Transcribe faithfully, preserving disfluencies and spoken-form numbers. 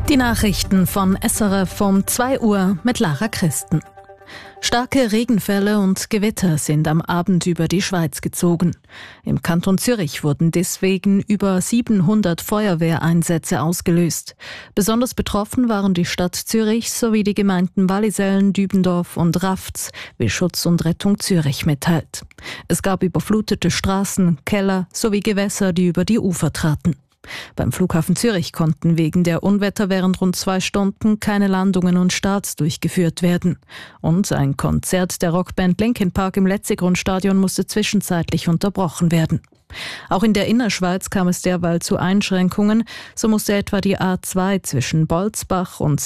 Die Nachrichten von S R F um zwei Uhr mit Lara Christen. Starke Regenfälle und Gewitter sind am Abend über die Schweiz gezogen. Im Kanton Zürich wurden deswegen über siebenhundert Feuerwehreinsätze ausgelöst. Besonders betroffen waren die Stadt Zürich sowie die Gemeinden Wallisellen, Dübendorf und Rafts, wie Schutz und Rettung Zürich mitteilt. Es gab überflutete Straßen, Keller sowie Gewässer, die über die Ufer traten. Beim Flughafen Zürich konnten wegen der Unwetter während rund zwei Stunden keine Landungen und Starts durchgeführt werden. Und ein Konzert der Rockband Linkin Park im Letzigrund-Stadion musste zwischenzeitlich unterbrochen werden. Auch in der Innerschweiz kam es derweil zu Einschränkungen. So musste etwa die A zwei zwischen Bolzbach und